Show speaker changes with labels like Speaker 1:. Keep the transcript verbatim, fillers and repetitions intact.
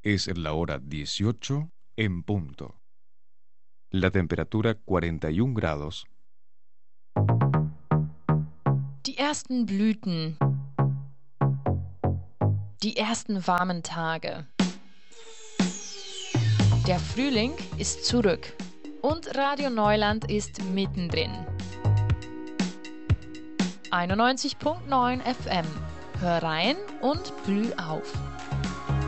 Speaker 1: Es la hora dieciocho en punto. La temperatura cuarenta y un grados.
Speaker 2: Die ersten Blüten. Die ersten warmen Tage. Der Frühling ist zurück und Radio Neuland ist mittendrin. einundneunzig Komma neun F M. Hör rein und blüh auf.